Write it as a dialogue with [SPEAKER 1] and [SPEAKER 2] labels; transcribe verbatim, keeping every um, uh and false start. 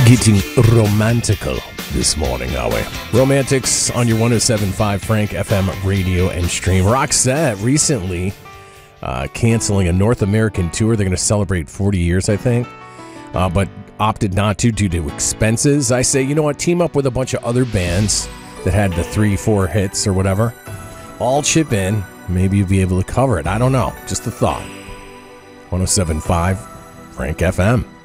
[SPEAKER 1] Getting romantical this morning, are we? Romantics on your one oh seven point five Frank F M radio and stream. Roxette recently uh, canceling a North American tour. They're going to celebrate forty years, I think, uh, but opted not to due to expenses. I say, you know what? Team up with a bunch of other bands that had the three, four hits or whatever. All chip in. Maybe you'll be able to cover it. I don't know. Just a thought. one oh seven point five Frank F M.